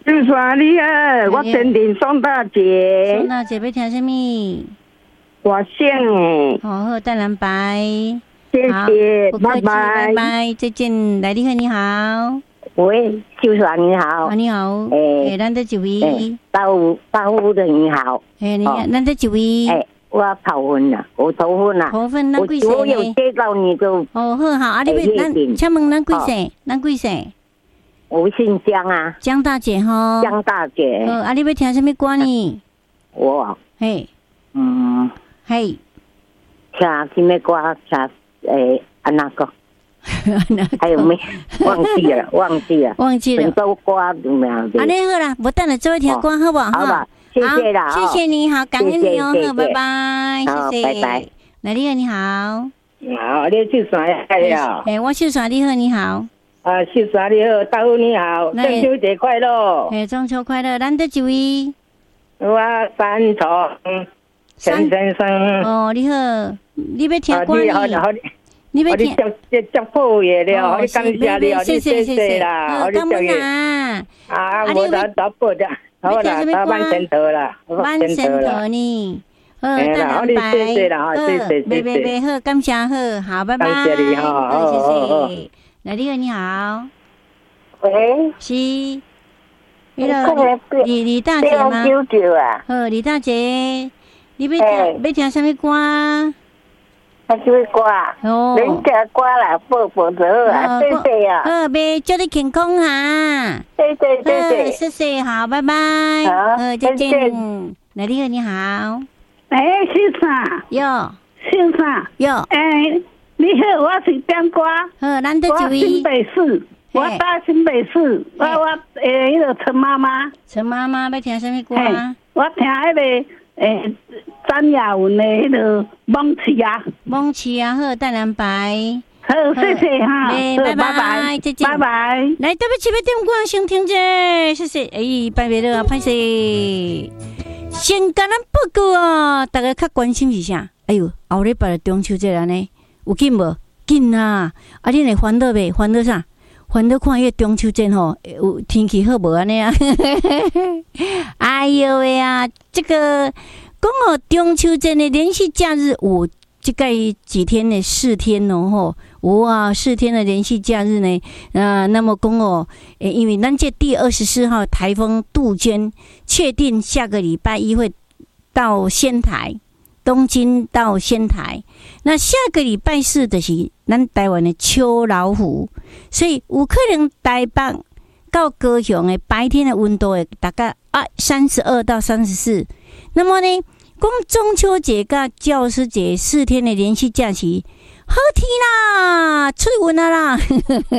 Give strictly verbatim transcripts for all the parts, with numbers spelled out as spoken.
就说你好，我真定宋大姐。 宋大姐要听什么？ 我姓诶。 哦，好，淡蓝白。 谢谢，拜拜， 拜拜，再见。来，你好，你好。 喂，就说你好。 啊，你好。 诶， 诶，咱这一位。 到到户的你好。 诶，你咱这一位。 诶，我头婚啦，我头婚啦。 头婚，咱几岁呢？ 我有介绍你就。 哦，好好，啊，你要咱，请问咱几岁？咱几岁？ 我姓江啊。 江大姐吼。 江大姐。 哦，啊，你要听什么歌呢？ 我。 嘿。 嗯。 嘿。 听什么歌？听诶，啊那个。还有没忘记了？忘记了， 忘记了。 很多歌怎么样？ 啊，你好啦，我等下做一条歌，好不好？ 好吧，谢谢啦， 谢谢你好，感恩你哦，好，拜拜，谢谢， 拜拜。 来，你好，你好， 你好，你秀山你好， 哎，我秀山，你好，你好， 啊，秀山你好，大夫你好，中秋节快乐， 哎，中秋快乐，咱得几位？ 我三重陈先生， 哦，你好，你要听歌呢？你要听， 接接破嘢了，你感谢你哦， 谢谢谢谢啦， 好，感恩啊！ 啊，我打打破的，好啦，打万仙头啦， 万仙头呢？好， 淡蓝白，谢谢啦，谢谢谢谢， 别别别，好，感谢好，好，拜拜， 感谢你哈， 好，谢谢。来，你好，你好， 喂， 是，那个李李大姐吗？ 九九啊， 好，李大姐，你要听要听什么歌？ 他就是歌，哦，人家歌啦，不不得啊，谢谢啊， 好，别祝你健康哈， 谢谢谢谢， 谢谢，好，拜拜， 好， 再见。来，你好，你好， 哎，先生， 哟， 先生， 哟， 哎，你好，我是张歌， 好，咱得一位， 新北市，我到新北市，我我诶，那个陈妈妈， 陈妈妈要听什么歌？ 我听那个。诶，张雅文的迄个梦起啊， 梦起啊，好，淡蓝白， 好，谢谢哈， 拜拜，再见， 拜拜。 来，对不起，要点歌先听者，谢谢，哎，拜拜了，歹势。先跟咱报告啊，大家较关心是啥？哎呦，后礼拜中秋节安尼，有紧无？紧啊！啊，恁会烦恼袂？烦恼啥？烦恼看迄个中秋节吼，有天气好无安尼啊？哎呦喂啊！这个讲哦，中秋节的连续假日，我这个几天呢？四天哦吼，哇，四天的连续假日呢？啊，那么讲哦，诶，因为咱这第二十四号台风杜鹃确定下个礼拜一会到仙台。东京到仙台，那下个礼拜四就是咱台湾的秋老虎，所以有可能台北到高雄的白天的温度会大概啊三十二到三十四。那么呢，讲中秋节跟教师节四天的连续假期，好天啦，出云啊啦，出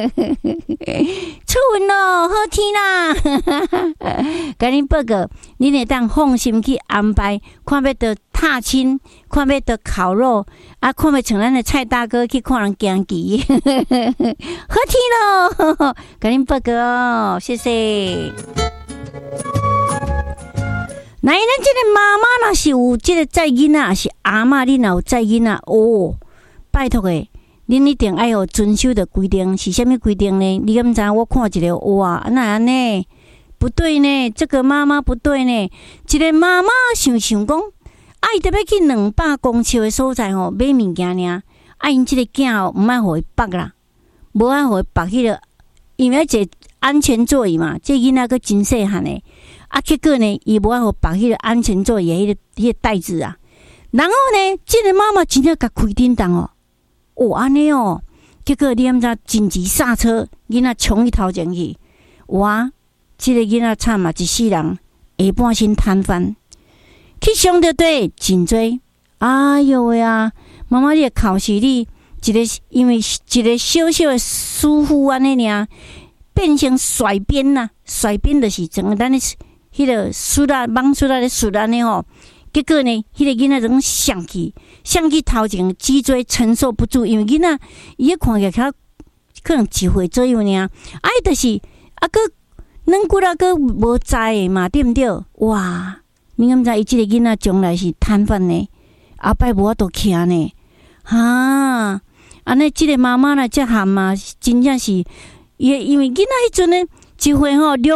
云咯，好天啦，甲恁报告，恁会当放心去安排，看要到踏青，看要到烤肉，啊，看要像咱的蔡大哥去看人行棋，好天咯，甲恁报告哦，谢谢。那咱这个妈妈若是有这个载囡仔，是阿嬷恁若有载囡仔哦。拜托诶，恁一定爱有遵守的规定，是啥物规定呢？你敢知？我看一个，哇，那安呢？不对呢，这个妈妈不对呢。一个妈妈想想讲，啊，伊特别去两百公尺的所在吼买物件尔，啊，因这个囝哦，唔爱互伊绑啦，无爱互伊绑迄个，因为这安全座椅嘛，这囡仔个真细汉诶，啊，结果呢，伊无爱互绑迄个安全座椅迄个迄个带子啊。然后呢，这个妈妈真正甲开叮当哦。哦，安尼哦，结果你毋知紧急刹车，囡仔冲去头前去，哇！即、這個囡仔慘嘛，一世人下半身瘫痪，去傷着對真多。哎呦喂啊！媽媽，你的考試你一個因為一個小小的疏忽安尼爾，變成甩鞭啦，甩鞭就是整個咱的迄個輸啦，網輸啦咧輸安尼吼。結果呢，迄、那個囡仔就上去，上去頭前脊椎承受不住，因為囡仔伊看起來可能一歲左右爾，啊，伊就是啊個軟骨啊個無知的嘛，對毋對？哇！你敢知伊即個囡仔將來是癱瘓呢？後擺無法度徛呢？哈！安尼即個媽媽呢，遮喊嘛，真正是伊因為囡仔迄陣呢，一歲吼量。迄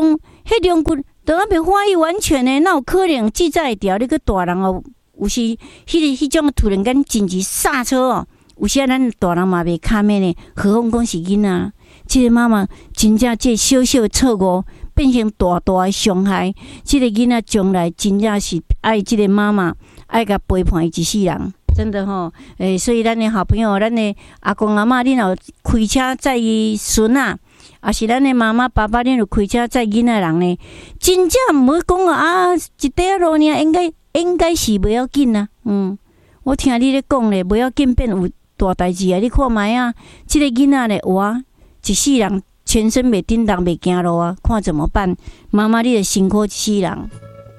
迄两句都还没发育完全呢，那有可能记载掉？你个大人哦，有时迄个迄种突然间紧急刹车哦，有时咱大人嘛袂卡咩呢？何况讲是囡仔，即个妈妈真正即小小的错误变成大大的伤害，即个囡仔将来真正是爱即个妈妈，爱甲陪伴伊一世人。真的吼，诶、欸，所以咱的好朋友，咱的阿公阿嬷，恁有开车载伊孙啊，也是咱的妈妈爸爸，恁有开车载囡仔人呢，真正唔好讲啊，一条路呢，应该应该是不要紧啊。嗯，我听你咧讲咧，不要紧变有大代志啊！你看卖啊，即、这个囡仔咧，哇，一世人全身袂叮当，袂行路啊，看怎么办？妈妈，你得辛苦一世人。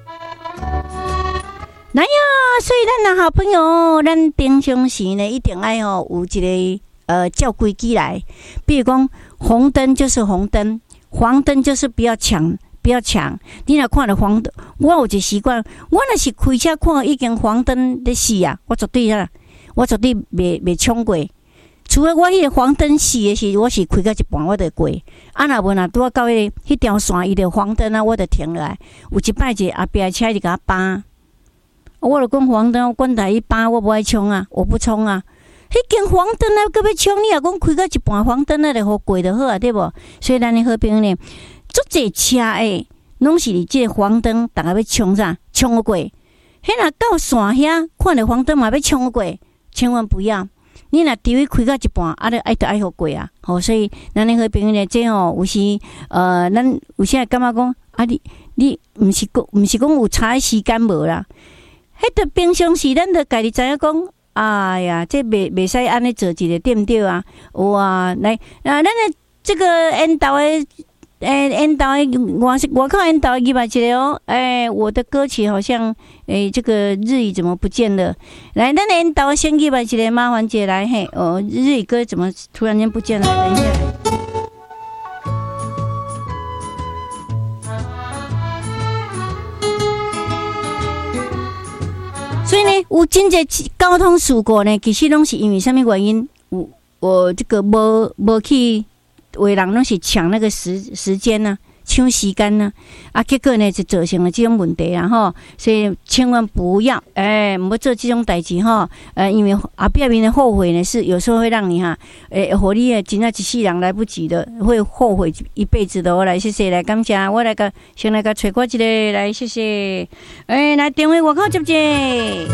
来呀，所以咱的好朋友，咱平常时呢，一定爱吼有一个呃照规矩来。比如讲，红灯就是红灯，黄灯就是不要抢，不要抢。你若看到黄灯，我有一个习惯，我若是开车看到已经黄灯咧死啊，我绝对啊，我绝对袂袂冲过。除非我迄个黄灯死的时，我是开到一半我就过。啊，若无若拄啊到迄个迄条线，伊就黄灯啊，我就停落来。有一摆一个后壁的车就甲我扒。我就讲黄灯，我管他一扒，我不爱冲啊，我不冲啊。迄间黄灯啊，搁要冲，你若讲开到一半黄灯啊，就互过就好啊，对无？所以咱的好朋友呢，足侪车诶，拢是伫即个黄灯，逐个要冲啥？冲过。迄若到线遐，看到黄灯嘛要冲过，千万不要。你若伫位开到一半，啊，就爱得爱互过啊。吼，所以咱的好朋友呢，即吼有时呃，咱有时会感觉讲啊，你你毋是讲毋是讲有差时间无啦。迄个平常时，咱着家己知影讲，哎呀，这袂袂使安尼做一个，对毋对啊？有啊，来啊，咱的这个缘投的，诶，缘投的外外口缘投的几百一个哦，哎，我的歌曲好像，诶，这个日语怎么不见了？来，咱的缘投先几百一个，麻烦姐来，嘿，哦，日语歌怎么突然间不见了？等一下。所以呢，有真侪交通事故呢，其实拢是因为什么原因？有我这个无无去为人拢是抢那个时时间呢、啊，抢时间呢、啊，啊，结果呢就造成了这种问题啦吼。所以千万不要，哎、欸，唔要做这种代志吼。呃，因为后壁面的后悔呢，是有时候会让你哈，诶、欸，互你真正一世人来不及的，会后悔一辈子的。我来谢谢，来感谢，我来个先来个找我一个来谢谢，诶、欸，来电话外口接接。